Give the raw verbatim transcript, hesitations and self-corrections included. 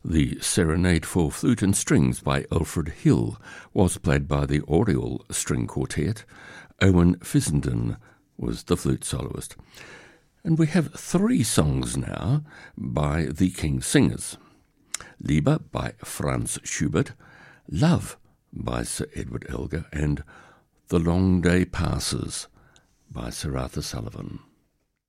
The Serenade for Flute and Strings by Alfred Hill was played by the Oriole String Quartet. Owen Fissenden was the flute soloist. And we have three songs now by the King's Singers. Liebe by Franz Schubert, Love by Sir Edward Elgar, and The Long Day Passes by Sir Arthur Sullivan.